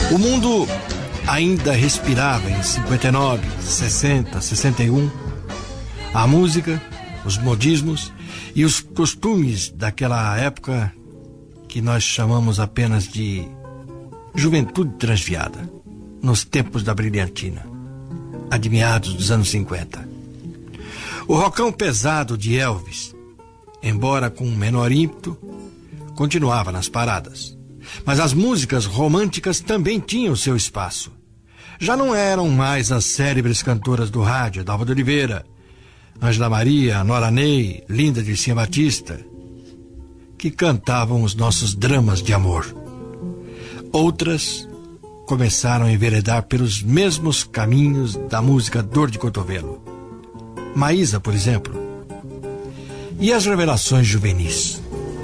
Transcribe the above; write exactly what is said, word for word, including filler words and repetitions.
O mundo ainda respirava em cinquenta e nove, sessenta, sessenta e um. A música, os modismos e os costumes daquela época que nós chamamos apenas de juventude transviada, nos tempos da brilhantina, admeados dos anos cinquenta. O rockão pesado de Elvis, embora com menor ímpeto, continuava nas paradas. Mas as músicas românticas também tinham seu espaço. Já não eram mais as célebres cantoras do rádio, Dalva de Oliveira, Ângela Maria, Nora Ney, Linda Dircía Batista, que cantavam os nossos dramas de amor. Outras começaram a enveredar pelos mesmos caminhos da música Dor de Cotovelo. Maísa, por exemplo. E as revelações juvenis.